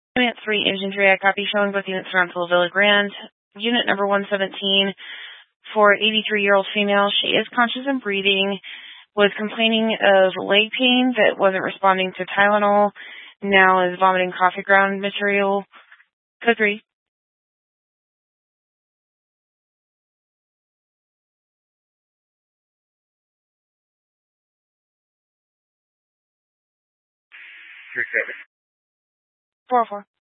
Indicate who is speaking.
Speaker 1: Unit 3 Infantry, I copy, showing both units around Villa Grande. Unit number 117 for 83-year-old female. She is conscious and breathing, was complaining of leg pain that wasn't responding to Tylenol, now is vomiting coffee ground material. Code 3.
Speaker 2: You're 7.
Speaker 1: 404.